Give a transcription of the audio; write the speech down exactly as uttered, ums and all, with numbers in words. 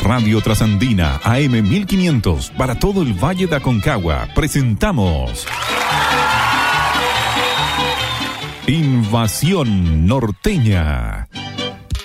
Radio Trasandina A M mil quinientos para todo el Valle de Aconcagua presentamos Invasión Norteña.